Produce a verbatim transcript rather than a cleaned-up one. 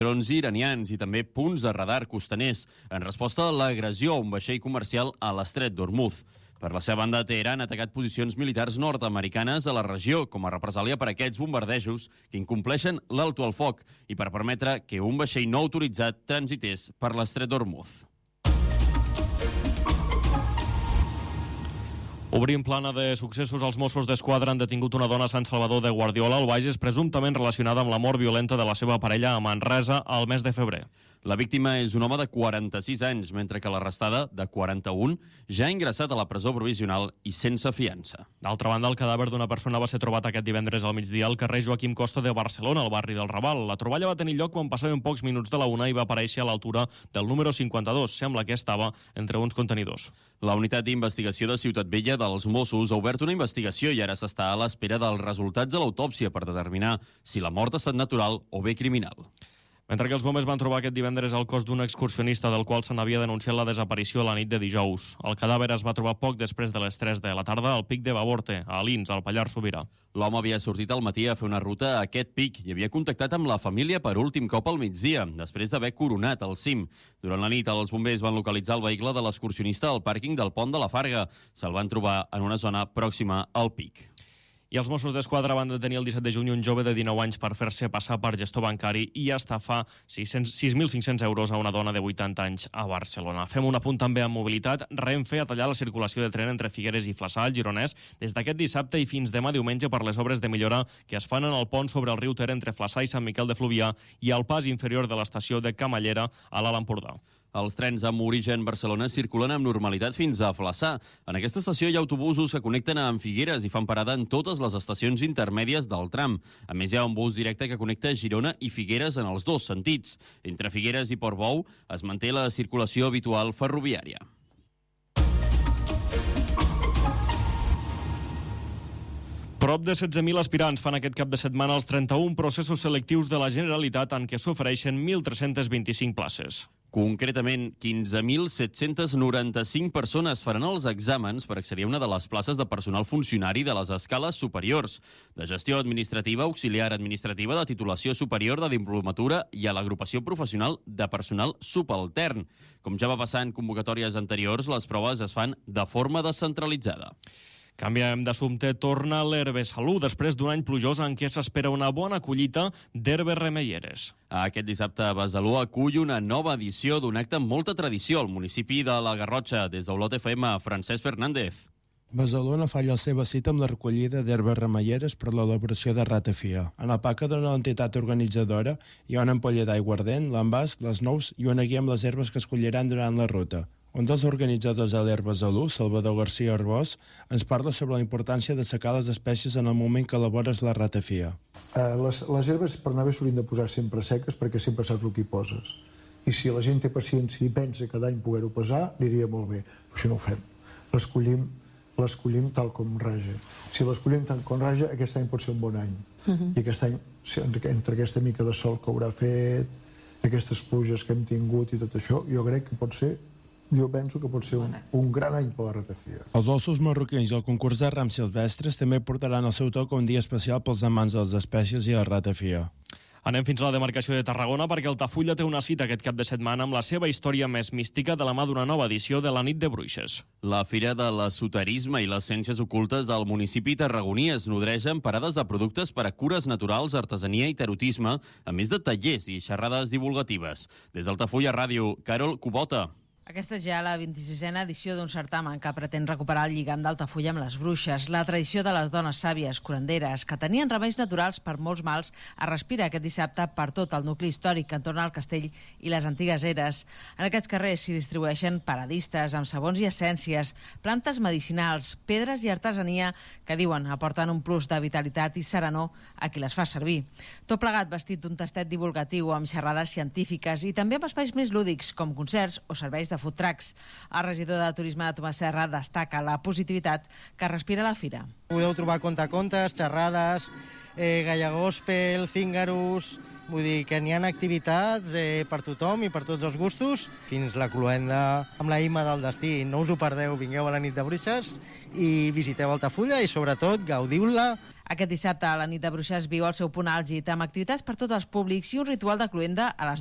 drons iranians i també punts de radar costaners en resposta a l'agressió a un vaixell comercial a l'estret d'Hormuz. Per la seva banda, Teheran ha atacat posicions militars nord-americanes a la regió com a represàlia per aquests bombardejos que incompleixen l'alto al foc i per permetre que un vaixell no autoritzat transités per l'estret d'Hormuz. Obrim plana de successos. Els Mossos d'Esquadra han detingut una dona a Sant Salvador de Guardiola, al Bages, presumptament relacionada amb la mort violenta de la seva parella a Manresa al mes de febrer. La víctima és un home de quaranta-sis anys, mentre que l'arrestada, de quaranta-un, ja ha ingressat a la presó provisional i sense fiança. D'altra banda, el cadàver d'una persona va ser trobat aquest divendres al migdia al carrer Joaquim Costa de Barcelona, al barri del Raval. La troballa va tenir lloc quan passaven pocs minuts de la una i va aparèixer a l'altura del número cinquanta-dos. Sembla que estava entre uns contenidors. La unitat d'investigació de Ciutat Vella dels Mossos ha obert una investigació i ara s'està a l'espera dels resultats de l'autòpsia per determinar si la mort ha estat natural o bé criminal. Mentre que els bombers van trobar aquest divendres el cos d'un excursionista del qual se n'havia denunciat la desaparició la nit de dijous. El cadàver es va trobar poc després de les tres de la tarda al pic de Baborte, a Alins, al Pallars Sobirà. L'home havia sortit al matí a fer una ruta a aquest pic i havia contactat amb la família per últim cop al migdia, després d'haver coronat el cim. Durant la nit, els bombers van localitzar el vehicle de l'excursionista al pàrquing del Pont de la Farga. Se'l van trobar en una zona pròxima al pic. I els Mossos d'Esquadra van detenir el disset de juny un jove de dinou anys per fer-se passar per gestor bancari i estafar sis mil cinc-cents euros a una dona de vuitanta anys a Barcelona. Fem un apunt també amb mobilitat. Renfe ha tallat la circulació de tren entre Figueres i Flaçà, al Gironès, des d'aquest dissabte i fins demà diumenge per les obres de millora que es fan en el pont sobre el riu Ter entre Flaçà i Sant Miquel de Fluvià i al pas inferior de l'estació de Camallera a l'Alt Empordà. Els trens amb origen Barcelona circulen amb normalitat fins a Flaçà. En aquesta estació hi ha autobusos que connecten amb Figueres i fan parada en totes les estacions intermèdies del tram. A més, hi ha un bus directe que connecta Girona i Figueres en els dos sentits. Entre Figueres i Portbou es manté la circulació habitual ferroviària. Prop de setze mil aspirants fan aquest cap de setmana els trenta-un processos selectius de la Generalitat en què s'ofereixen mil tres-cents vint-i-cinc places. Concretament, quinze mil set-cents noranta-cinc persones faran els exàmens per accedir a una de les places de personal funcionari de les escales superiors, de gestió administrativa, auxiliar administrativa, de titulació superior, de diplomatura i a l'agrupació professional de personal subaltern. Com ja va passar en convocatòries anteriors, les proves es fan de forma descentralitzada. Canviem d'assumpte. Torna l'Herbesalú després d'un any plujós en què s'espera una bona collita d'herbes remeieres. Aquest dissabte Besalú acull una nova edició d'un acte amb molta tradició al municipi de la Garrotxa. Des d'Olot F M, Francesc Fernández. Besalú no falla la seva cita amb la recollida d'herbes remeieres per l'elaboració de ratafia. En el paca d'una entitat organitzadora hi ha una ampolla d'aiguardent, l'envàs, les nous i una guia amb les herbes que es colliran durant la ruta. Un dels organitzadors de l'Herbesalú, Salvador García Arbós, ens parla sobre la importància de secar les espècies en el moment que elabores la ratafia. Uh, les, les herbes per anar bé s'haurien de posar sempre seques perquè sempre saps el que hi poses. I si la gent té paciència i pensa cada any poder-ho pesar, aniria molt bé. Però això no ho fem. Les collim, les collim tal com raja. Si les collim tal com raja, aquest any pot ser un bon any. Uh-huh. I aquest any, entre aquesta mica de sol que haurà fet, aquestes pluges que hem tingut i tot això, jo crec que pot ser Jo penso que pot ser un, un gran any per la ratafia. Els ossos marroquins i el concurs de rams silvestres també portaran al seu toc un dia especial pels amants de les espècies i la ratafia. Anem fins a la demarcació de Tarragona perquè Altafulla té una cita aquest cap de setmana amb la seva història més mística de la mà d'una nova edició de la Nit de Bruixes. La Fira de l'esoterisme i les ciències ocultes del municipi tarragoní es nodreix amb parades de productes per a cures naturals, artesania i tarotisme, a més de tallers i xerrades divulgatives. Des d'Altafulla Ràdio, Carol Cubota. Aquesta és ja la vint-i-sisena edició d'un certamen que pretén recuperar el lligam d'Altafulla amb les bruixes. La tradició de les dones sàvies, curanderes, que tenien remeis naturals per molts mals, es respira aquest dissabte per tot el nucli històric que entorna el castell i les antigues eres. En aquests carrers s'hi distribueixen paradistes amb sabons i essències, plantes medicinals, pedres i artesania que diuen aporten un plus de vitalitat i serenor a qui les fa servir. Tot plegat vestit d'un tastet divulgatiu amb xerrades científiques i també amb espais més lúdics com concerts o serveis de food trucks. El regidor de Turisme de Tomàs Serra destaca la positivitat que respira la fira. Podeu trobar contacontes, xerrades, eh, gallagospel, cíngaros... Vull dir que n'hi ha activitats eh, per tothom i per tots els gustos, fins la cloenda amb la Imma del destí. No us ho perdeu, vingueu a la nit de Bruixes i visiteu Altafulla i sobretot gaudiu-la. Aquest dissabte la nit de Bruixes viu el seu punt àlgid amb activitats per tots els públics i un ritual de cloenda a les